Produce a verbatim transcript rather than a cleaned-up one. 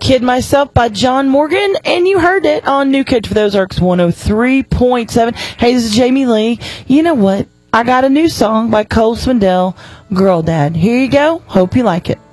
Kid Myself by John Morgan, and you heard it on New Kid for the Ozarks one oh three point seven. Hey, this is Jamie Lee. You know what? I got a new song by Cole Swindell, Girl Dad. Here you go. Hope you like it.